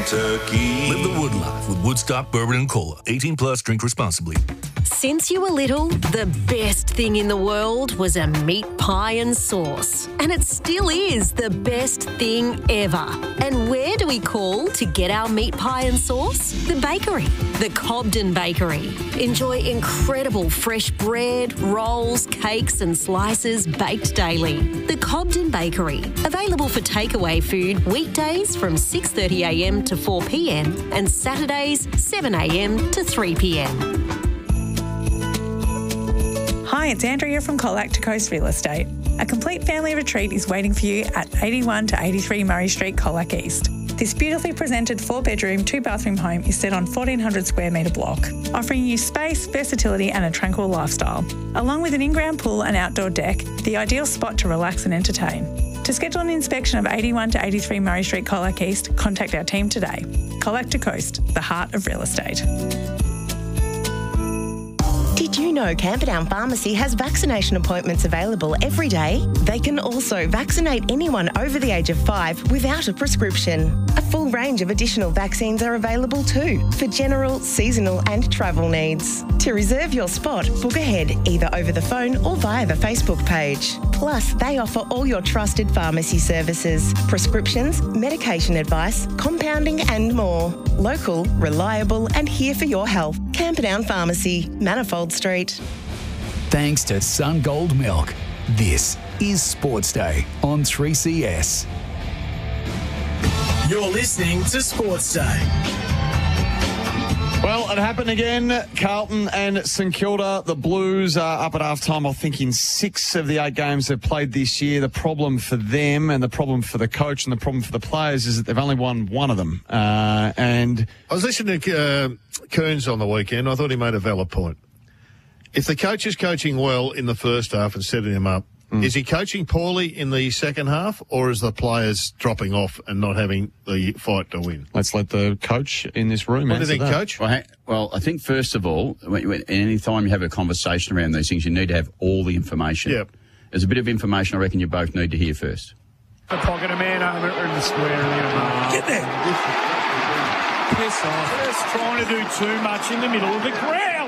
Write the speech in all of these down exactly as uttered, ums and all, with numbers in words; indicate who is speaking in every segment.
Speaker 1: Kentucky.
Speaker 2: Live the Wood life with Woodstock Bourbon and Cola. eighteen plus, drink responsibly.
Speaker 3: Since you were little, the best thing in the world was a meat pie and sauce. And it still is the best thing ever. And where do we call to get our meat pie and sauce? The bakery, the Cobden Bakery. Enjoy incredible fresh bread, rolls, cakes and slices baked daily. The Cobden Bakery. Available for takeaway food weekdays from six thirty a m to four p m and Saturdays seven a m to three p m.
Speaker 4: Hi, it's Andrea from Colac to Coast Real Estate. A complete family retreat is waiting for you at eighty-one to eighty-three Murray Street, Colac East. This beautifully presented four-bedroom, two-bathroom home is set on fourteen hundred square metre block, offering you space, versatility and a tranquil lifestyle. Along with an in-ground pool and outdoor deck, the ideal spot to relax and entertain. To schedule an inspection of eighty-one to eighty-three Murray Street, Colac East, contact our team today. Colac to Coast, the heart of real estate.
Speaker 5: Did you know Camperdown Pharmacy has vaccination appointments available every day? They can also vaccinate anyone over the age of five without a prescription. A full range of additional vaccines are available too for general, seasonal and travel needs. To reserve your spot, book ahead either over the phone or via the Facebook page. Plus, they offer all your trusted pharmacy services, prescriptions, medication advice, compounding and more. Local, reliable and here for your health. Camperdown Pharmacy, Manifold Street.
Speaker 6: Thanks to Sun Gold Milk. This is Sports Day on three C S.
Speaker 7: You're listening to Sports Day.
Speaker 8: Well, it happened again. Carlton and St Kilda, the Blues are up at half-time, I think, in six of the eight games they've played this year. The problem for them and the problem for the coach and the problem for the players is that they've only won one of them. Uh, and
Speaker 9: I was listening to uh, Kearns on the weekend. I thought he made a valid point. If the coach is coaching well in the first half and setting him up, mm. is he coaching poorly in the second half, or is the players dropping off and not having the fight to win?
Speaker 8: Let's let the coach in this room
Speaker 9: What do you think,
Speaker 8: that.
Speaker 9: Coach?
Speaker 10: Well, well, I think, first of all, when, when, any time you have a conversation around these things, you need to have all the information.
Speaker 9: Yep.
Speaker 10: There's a bit of information I reckon you both need to hear first.
Speaker 11: The pocket a man over in the square. Get there. Piss off. Just trying to do too much in the middle of the ground.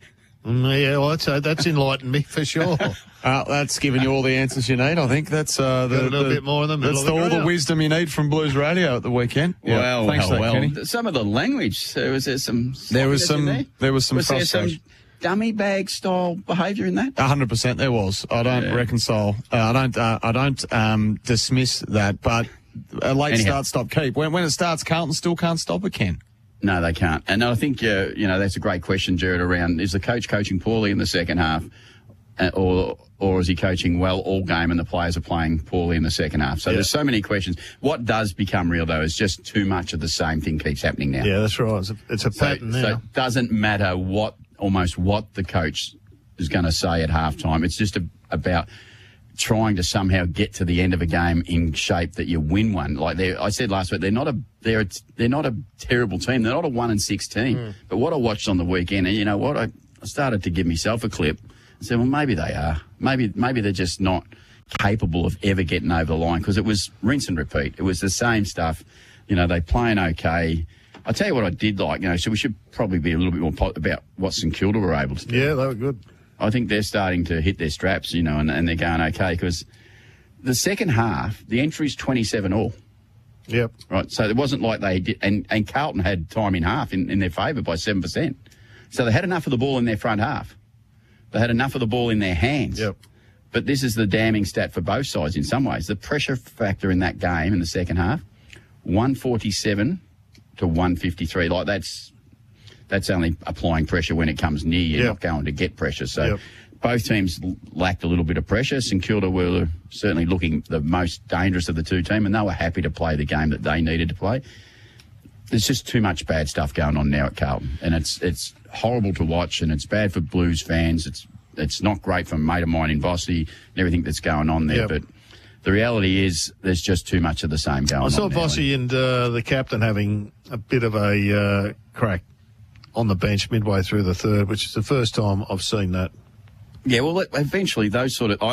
Speaker 9: Mm, yeah, well, that's, uh, that's enlightened me for sure.
Speaker 8: Uh, that's given you all the answers you need. I think that's uh, the,
Speaker 9: Got a little
Speaker 8: the,
Speaker 9: bit more in the middle
Speaker 8: that's
Speaker 9: of the
Speaker 8: the, all the
Speaker 9: ground.
Speaker 8: wisdom you need from Blues Radio at the weekend. Yeah,
Speaker 10: well,
Speaker 8: thanks
Speaker 10: well,
Speaker 8: for that,
Speaker 10: well.
Speaker 8: Kenny.
Speaker 10: Some of the language. So was there some?
Speaker 8: There was some.
Speaker 10: There?
Speaker 8: there was some
Speaker 10: was there some
Speaker 8: frustration.
Speaker 10: dummy bag style behaviour in that?
Speaker 8: A hundred percent, there was. I don't
Speaker 10: Yeah.
Speaker 8: reconcile. Uh, I don't. Uh, I don't um, dismiss that. But a late
Speaker 10: Anyhow.
Speaker 8: start, stop, keep. When when it starts, Carlton still can't stop it. Ken.
Speaker 10: No, they can't. And I think, uh, you know, that's a great question, Jared, around is the coach coaching poorly in the second half uh, or or is he coaching well all game and the players are playing poorly in the second half? So
Speaker 9: Yeah.
Speaker 10: there's so many questions. What does become real, though, is just too much of the same thing keeps happening now.
Speaker 9: Yeah, that's right. It's a, it's a
Speaker 10: So,
Speaker 9: pattern
Speaker 10: so
Speaker 9: now.
Speaker 10: it doesn't matter what, almost what the coach is going to say at halftime. It's just a, about trying to somehow get to the end of a game in shape that you win one. Like they, I said last week, they're not a they're a, they're not a terrible team. They're not a one and six team.
Speaker 9: Mm.
Speaker 10: But what I watched on the weekend, and you know what, I, I started to give myself a clip. I said, well, maybe they are. Maybe maybe they're just not capable of ever getting over the line because it was rinse and repeat. It was the same stuff. You know, they playing okay. I tell you what I did like. You know, so we should probably be a little bit more po- about what St Kilda were able to do.
Speaker 9: Yeah, they were good.
Speaker 10: I think they're starting to hit their straps, you know, and, and they're going okay because the second half, the entry's twenty-seven all.
Speaker 9: Yep.
Speaker 10: Right, so it wasn't like they did, and, and Carlton had time in half in, in their favour by seven percent. So they had enough of the ball in their front half. They had enough of the ball in their hands.
Speaker 9: Yep.
Speaker 10: But this is the damning stat for both sides in some ways. The pressure factor in that game in the second half, one forty-seven to one fifty-three. Like that's that's only applying pressure when it comes near you,
Speaker 9: Yep.
Speaker 10: not going to get pressure. So
Speaker 9: Yep.
Speaker 10: both teams lacked a little bit of pressure. St Kilda were certainly looking the most dangerous of the two teams, and they were happy to play the game that they needed to play. There's just too much bad stuff going on now at Carlton, and it's it's horrible to watch, and it's bad for Blues fans. It's it's not great for a mate of mine in Bossy and everything that's going on there,
Speaker 9: Yep.
Speaker 10: but the reality is there's just too much of the same going
Speaker 9: I
Speaker 10: on.
Speaker 9: saw
Speaker 10: now.
Speaker 9: Bossy and uh, the captain having a bit of a uh, crack on the bench midway through the third, which is the first time I've seen that.
Speaker 10: Yeah, well, eventually those sort of...